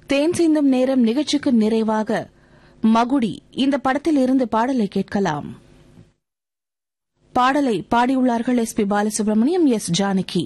தேன் சிந்தும் நேரம் நிகழ்ச்சிக்கு நிறைவாக மகுடி இந்த படத்தில் இருந்து பாடலை கேட்கலாம். பாடலை பாடியுள்ளார்கள் S. B. Balasubramaniam, S. Janaki.